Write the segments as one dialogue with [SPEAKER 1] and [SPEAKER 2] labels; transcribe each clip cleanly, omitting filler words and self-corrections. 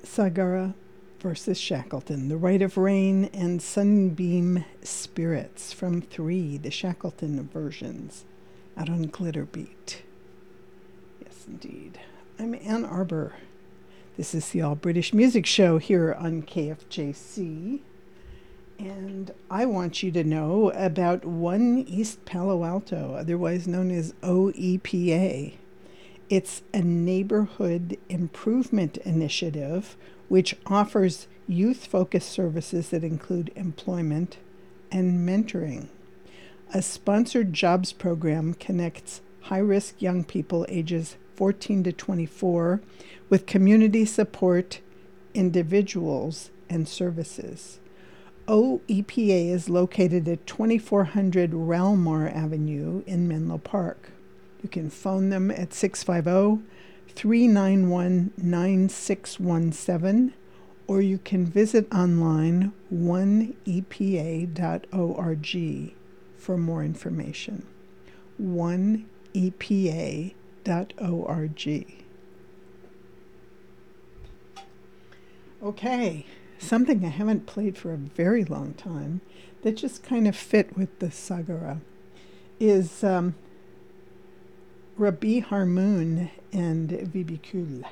[SPEAKER 1] Sagara versus Shackleton, The Rite of Rain and Sunbeam Spirits from 3, the Shackleton versions, out on Glitterbeat. Yes, indeed. I'm Ann Arbor. This is the All British Music Show here on KFJC. And I want you to know about One East Palo Alto, otherwise known as OEPA. It's a neighborhood improvement initiative which offers youth-focused services that include employment and mentoring. A sponsored jobs program connects high-risk young people ages 14 to 24 with community support, individuals, and services. OEPA is located at 2400 Ralmar Avenue in Menlo Park. You can phone them at 650-391-9617, or you can visit online oneepa.org for more information. oneepa.org. Okay, something I haven't played for a very long time that just kind of fit with the Sagara is Rabi Harmoon and Vibikul,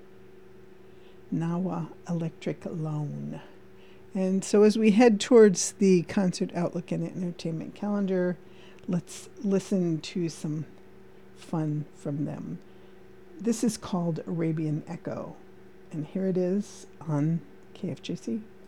[SPEAKER 1] Nawa Electric Loan. And so as we head towards the concert outlook and entertainment calendar, let's listen to some fun from them. This is called Arabian Echo, and here it is on KFJC.